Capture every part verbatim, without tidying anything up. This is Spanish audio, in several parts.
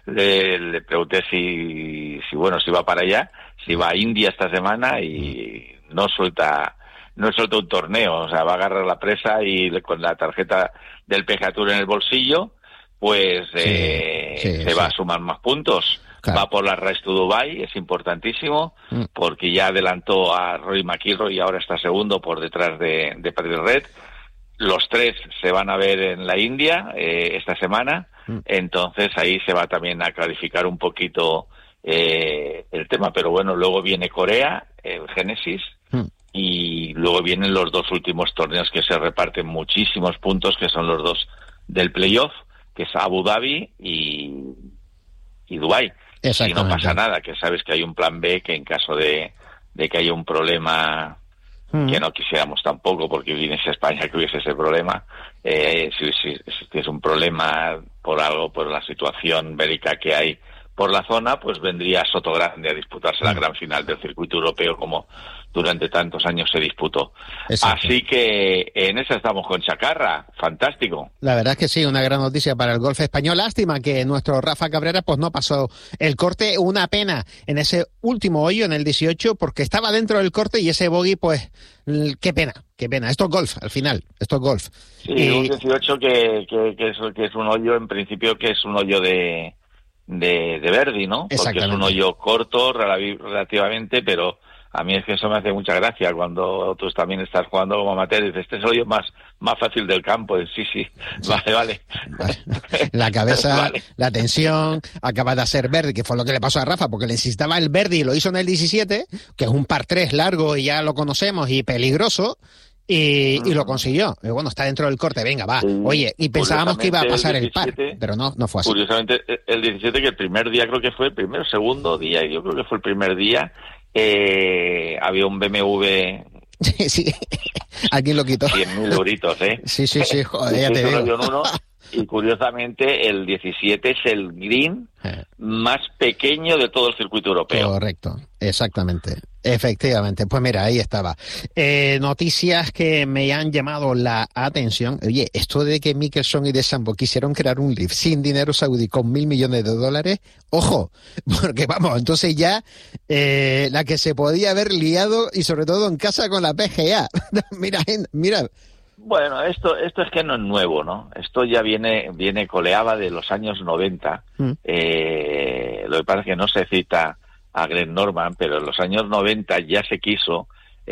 le, le pregunté si, si, bueno, si va para allá, si va a India esta semana y no suelta, no suelta un torneo, o sea, va a agarrar la presa y con la tarjeta del P G A Tour en el bolsillo, pues sí, eh, sí, se sí. va a sumar más puntos. Claro. Va por la Race to Dubai, es importantísimo, mm. porque ya adelantó a Rory McIlroy y ahora está segundo por detrás de, de Patrick Reed. Los tres se van a ver en la India eh, esta semana, mm. entonces ahí se va también a clarificar un poquito eh, el tema. Pero bueno, luego viene Corea, el Genesis, mm. y luego vienen los dos últimos torneos que se reparten muchísimos puntos, que son los dos del playoff, que es Abu Dhabi y, y Dubái. Y no pasa nada, que sabes que hay un plan B, que en caso de, de que haya un problema, mm. que no quisiéramos tampoco, porque viniese a España que hubiese ese problema, eh, si, si, si es un problema por algo, por la situación bélica que hay por la zona, pues vendría Sotogrande a disputarse mm. la gran final del circuito europeo, como durante tantos años se disputó. Exacto. Así que en esa estamos con Chacarra, fantástico. La verdad es que sí, una gran noticia para el golf español. Lástima que nuestro Rafa Cabrera pues no pasó el corte, una pena en ese último hoyo, en el dieciocho, porque estaba dentro del corte y ese bogey, pues qué pena, qué pena. Esto es golf, al final, esto es golf. Sí, y... un dieciocho que, que, que, es, que es un hoyo, en principio, que es un hoyo de, de, de Verdi, ¿no? Porque es un hoyo corto relativamente, pero a mí es que eso me hace mucha gracia cuando tú también estás jugando como amateur y dices, este es el hoyo más, más fácil del campo. Y sí, sí, vale, vale. La cabeza, vale. La tensión, acaba de hacer Verdi, que fue lo que le pasó a Rafa, porque le necesitaba el Verdi y lo hizo en el diecisiete, que es un par tres largo y ya lo conocemos y peligroso. Y, y lo consiguió. Y bueno, está dentro del corte, venga, va. Sí, oye, y pensábamos que iba a pasar el, diecisiete, el par, pero no, no fue así. Curiosamente, el diecisiete, que el primer día creo que fue el primer, segundo día, yo creo que fue el primer día, eh, había un B M W... Sí, sí, alguien lo quitó. cien mil euritos, ¿eh? Sí, sí, sí, joder, ya te digo. Uno, y curiosamente el diecisiete es el green más pequeño de todo el circuito europeo. Correcto, exactamente, efectivamente. Pues mira, ahí estaba. Eh, noticias que me han llamado la atención. Oye, esto de que Mickelson y DeChambeau quisieron crear un L I V sin dinero saudí con mil millones de dólares, ojo, porque vamos, entonces ya eh, la que se podía haber liado, y sobre todo en casa con la P G A. mira, mira. Bueno, esto esto es que no es nuevo, ¿no? Esto ya viene viene coleaba de los años noventa. Mm. Eh, lo que pasa es que no se cita a Greg Norman, pero en los años noventa ya se quiso,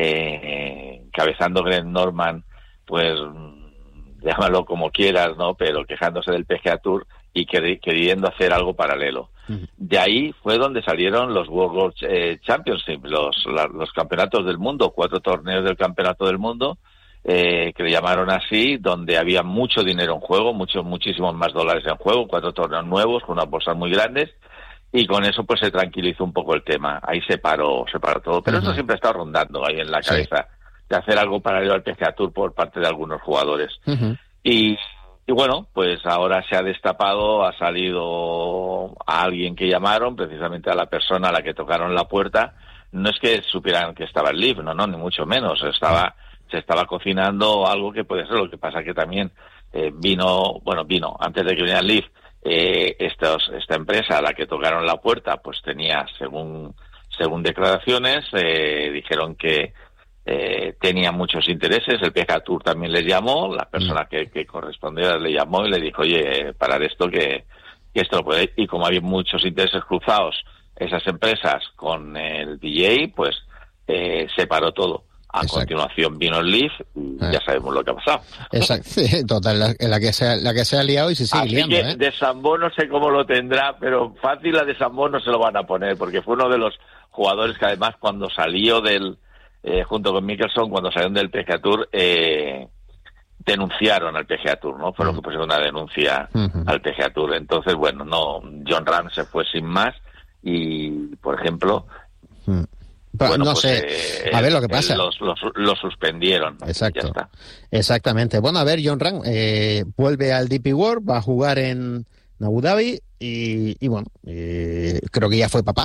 eh, encabezando Greg Norman, pues llámalo como quieras, ¿no? Pero quejándose del P G A Tour y queriendo hacer algo paralelo. Mm. De ahí fue donde salieron los World Golf eh, Championship, los, la, los campeonatos del mundo, cuatro torneos del campeonato del mundo, Eh, que le llamaron así, donde había mucho dinero en juego, muchos, muchísimos más dólares en juego, cuatro torneos nuevos con unas bolsas muy grandes, y con eso pues se tranquilizó un poco el tema. Ahí se paró, se paró todo, pero uh-huh. eso siempre está rondando ahí en la cabeza, sí. de hacer algo paralelo al P G A Tour por parte de algunos jugadores. Uh-huh. Y, y bueno, pues ahora se ha destapado, ha salido a alguien que llamaron, precisamente a la persona a la que tocaron la puerta. No es que supieran que estaba el L I V, no, no, ni mucho menos, estaba... se estaba cocinando algo que puede ser. Lo que pasa que también eh, vino, bueno, vino, antes de que viniera el L I V, eh, estos, esta empresa a la que tocaron la puerta, pues tenía, según según declaraciones, eh, dijeron que eh, tenía muchos intereses. El P G A Tour también les llamó, la persona que, que correspondiera le llamó y le dijo, oye, parar esto, que, que esto lo puede. Y como había muchos intereses cruzados, esas empresas con el D J, pues eh, se paró todo. A Exacto. continuación vino el L I V y ah. ya sabemos lo que ha pasado. Exacto, sí, total, la, la que se ha, la que se ha liado y se sigue Así liando. Que ¿eh? DeChambeau no sé cómo lo tendrá, pero fácil a DeChambeau no se lo van a poner, porque fue uno de los jugadores que además cuando salió del, eh, junto con Mickelson, cuando salieron del P G A Tour, eh, denunciaron al P G A Tour, ¿no? Fue lo que pusieron una denuncia uh-huh. al P G A Tour. Entonces, bueno, no, Jon Rahm se fue sin más y, por ejemplo... Uh-huh. Bueno, no pues, sé, eh, a ver lo que pasa. Los, los, los suspendieron. Exacto. Ya está. Exactamente. Bueno, a ver, Jon Rahm eh, vuelve al D P World, va a jugar en Abu Dhabi y, y bueno, eh, creo que ya fue papá.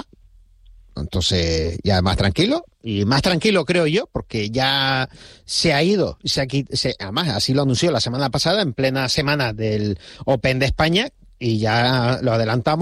Entonces, ya más tranquilo. Y más tranquilo, creo yo, porque ya se ha ido. Se ha, se, además, así lo anunció la semana pasada, en plena semana del Open de España, y ya lo adelantamos.